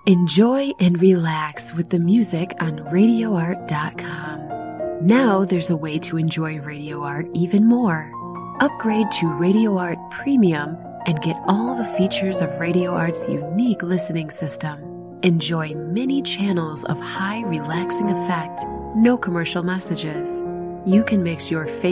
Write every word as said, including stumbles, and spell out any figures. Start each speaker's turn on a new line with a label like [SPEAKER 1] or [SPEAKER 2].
[SPEAKER 1] Enjoy and relax with the music on radio art dot com. Now there's a way to enjoy Radio Art even more. Upgrade to Radio Art Premium and get all the features of Radio Art's unique listening system. Enjoy many channels of high relaxing effect, no commercial messages. You can mix your favorite